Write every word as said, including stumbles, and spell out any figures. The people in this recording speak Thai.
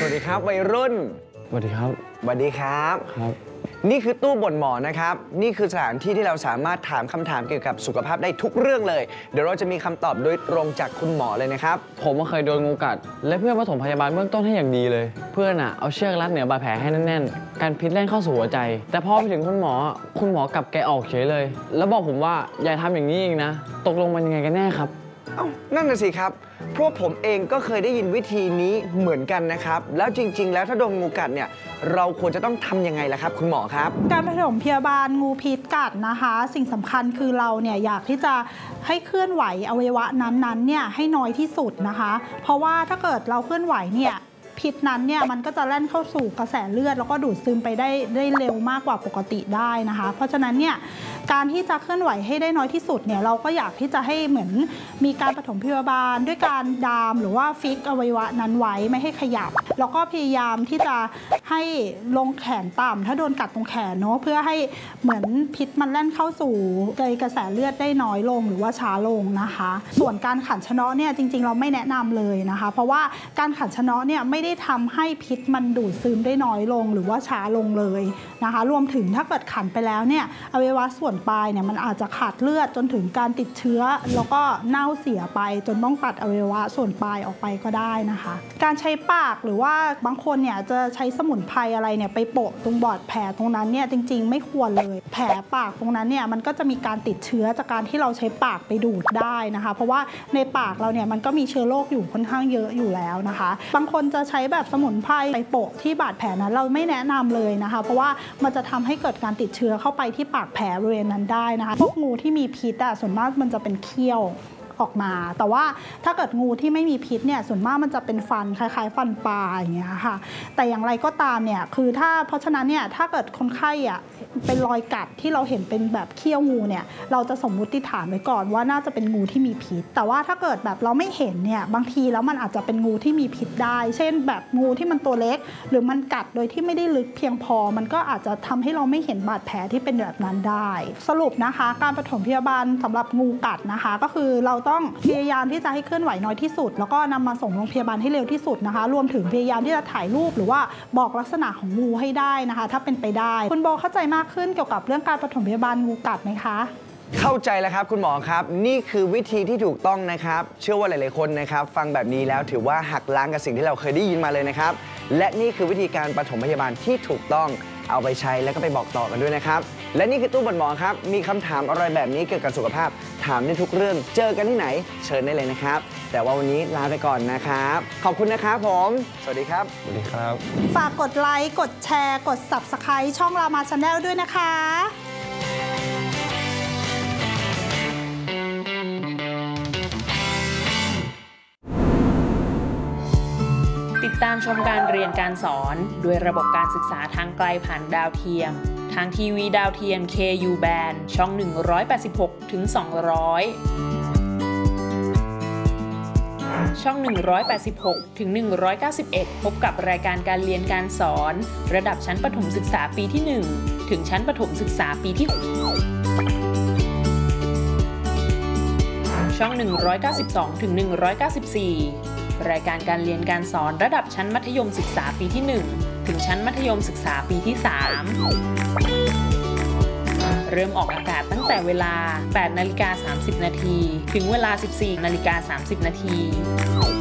วัสดีครับวัยรุ่นสวัสดีครับสวัสดีครับครับนี่คือตู้บ่นหมอนะครับนี่คือสถานที่ที่เราสามารถถามคำถามเกี่ยวกับสุขภาพได้ทุกเรื่องเลยเดี๋ยวเราจะมีคำตอบโดยตรงจากคุณหมอเลยนะครับผมเคยโดนงูกัดและเพื่อนปฐมพยาบาลเบื้องต้นให้อย่างดีเลยเพื่อนอ่ะเอาเชือกรัดเหนือบาดแผลให้แน่นๆการพิษแล่นเข้าสู่หัวใจแต่พอไปถึงคุณหมอคุณหมอกลับแกออกเฉยเลยแล้วบอกผมว่าอย่าทำอย่างนี้อีกนะตกลงมันยังไงกันแน่ครับเอ้านั่นน่ะสิครับเพราะผมเองก็เคยได้ยินวิธีนี้เหมือนกันนะครับแล้วจริงๆแล้วถ้าโดนงูกัดเนี่ยเราควรจะต้องทำยังไงล่ะครับคุณหมอครับการปฐมพยาบาลงูพิษกัดนะคะสิ่งสำคัญคือเราเนี่ยอยากที่จะให้เคลื่อนไหวอวัยวะนั้นๆเนี่ยให้น้อยที่สุดนะคะเพราะว่าถ้าเกิดเราเคลื่อนไหวเนี่ยพิษนั้นเนี่ยมันก็จะแล่นเข้าสู่กระแสเลือดแล้วก็ดูดซึมไปได้ได้เร็วมากกว่าปกติได้นะคะเพราะฉะนั้นเนี่ยการที่จะเคลื่อนไหวให้ได้น้อยที่สุดเนี่ยเราก็อยากที่จะให้เหมือนมีการปฐมพยาบาลด้วยการดามหรือว่าฟิกอวัยวะนั้นไว้ไม่ให้ขยับแล้วก็พยายามที่จะให้ลงแขนต่ำถ้าโดนกัดตรงแขนเนาะเพื่อให้เหมือนพิษมันแล่นเข้าสู่กระแสเลือดได้น้อยลงหรือว่าช้าลงนะคะส่วนการขันชะเนาะเนี่ยจริงๆเราไม่แนะนำเลยนะคะเพราะว่าการขันชะเนาะเนี่ยไม่ได้ทำให้พิษมันดูดซึมได้น้อยลงหรือว่าช้าลงเลยนะคะรวมถึงถ้าเกิดขันไปแล้วเนี่ยอวัยวะส่วนปลายเนี่ยมันอาจจะขาดเลือดจนถึงการติดเชื้อแล้วก็เน่าเสียไปจนต้องตัดอวัยวะส่วนปลายออกไปก็ได้นะคะการใช้ปากหรือว่าบางคนเนี่ยจะใช้สมุนไพรอะไรเนี่ยไปโปะตรงบอดแผลตรงนั้นเนี่ยจริงๆไม่ควรเลยแผลปากตรงนั้นเนี่ยมันก็จะมีการติดเชื้อจากการที่เราใช้ปากไปดูดได้นะคะเพราะว่าในปากเราเนี่ยมันก็มีเชื้อโรคอยู่ค่อนข้างเยอะอยู่แล้วนะคะบางคนจะใช้แบบสมุนไพรไปโปะที่บาดแผลนั้นเราไม่แนะนำเลยนะคะเพราะว่ามันจะทำให้เกิดการติดเชื้อเข้าไปที่ปากแผลบริเวณนั้นได้นะคะพวกงูที่มีพิษอะส่วนมากมันจะเป็นเขี้ยวออกมาแต่ว่าถ้าเกิดงูที่ไม่มีพิษเนี่ยส่วนมากมันจะเป็นฟันคล้ายๆฟันปลาอย่างเงี้ยค่ะแต่อย่างไรก็ตามเนี่ยคือถ้าเพราะฉะนั้นเนี่ยถ้าเกิดคนไข้อ่ะเป็นรอยกัดที่เราเห็นเป็นแบบเขี้ยวงูเนี่ยเราจะสมมุติฐานไว้ก่อนว่าน่าจะเป็นงูที่มีพิษแต่ว่าถ้าเกิดแบบเราไม่เห็นเนี่ยบางทีแล้วมันอาจจะเป็นงูที่มีพิษได้เช่นแบบงูที่มันตัวเล็กหรือมันกัดโดยที่ไม่ได้ลึกเพียงพอมันก็อาจจะทำให้เราไม่เห็นบาดแผลที่เป็นแบบนั้นได้สรุปนะคะการปฐมพยาบาลสำหรับงูกัดนะคะก็คือเราต้องพยายามที่จะให้เคลื่อนไหวน้อยที่สุดแล้วก็นำมาส่งโรงพยาบาลให้เร็วที่สุดนะคะรวมถึงพยายามที่จะถ่ายรูปหรือว่าบอกลักษณะของงูให้ได้นะคะถ้าเป็นไปได้คุณโบเข้าใจมากขึ้นเกี่ยวกับเรื่องการปฐมพยาบาลงูกัดไหมคะเข้าใจแล้วครับคุณหมอครับนี่คือวิธีที่ถูกต้องนะครับเชื่อว่าหลายๆคนนะครับฟังแบบนี้แล้วถือว่าหักล้างกับสิ่งที่เราเคยได้ยินมาเลยนะครับและนี่คือวิธีการปฐมพยาบาลที่ถูกต้องเอาไปใช้แล้วก็ไปบอกต่อกันด้วยนะครับและนี่คือตู้บ่นหมอครับมีคำถามอะไรแบบนี้เกี่ยวกับสุขภาพถามได้ทุกเรื่องเจอกันที่ไหนเชิญได้เลยนะครับแต่ว่าวันนี้ลาไปก่อนนะครับขอบคุณนะครับผมสวัสดีครับสวัสดีครับฝากกดไลค์กดแชร์กด ซับสไครบ์ ช่องรามาชาแนลด้วยนะคะติดตามชมการเรียนการสอนด้วยระบบการศึกษาทางไกลผ่านดาวเทียมทางทีวีดาวเทียม เค ยู Band ช่อง หนึ่งร้อยแปดสิบหกถึงสองร้อย ช่อง หนึ่งร้อยแปดสิบหกถึงหนึ่งร้อยเก้าสิบเอ็ด พบกับรายการการเรียนการสอนระดับชั้นประถมศึกษาปีที่ หนึ่ง ถึงชั้นประถมศึกษาปีที่ หก ช่อง หนึ่งร้อยเก้าสิบสองถึงหนึ่งร้อยเก้าสิบสี่รายการการเรียนการสอนระดับชั้นมัธยมศึกษาปีที่ หนึ่ง ถึงชั้นมัธยมศึกษาปีที่ สาม เริ่มออกอากาศตั้งแต่เวลา แปดนาฬิกาสามสิบนาที ถึงเวลา สิบสี่นาฬิกาสามสิบนาที